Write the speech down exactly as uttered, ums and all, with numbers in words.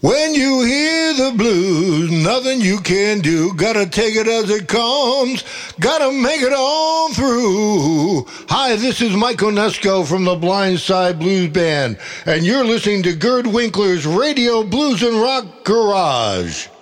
When you hear the blues, nothing you can do. Gotta take it as it comes. Gotta make it on through. Hi, this is Mike Onesko from the Blindside Blues Band, and you're listening to Gerd Winkler's Radio Blues and Rock Garage.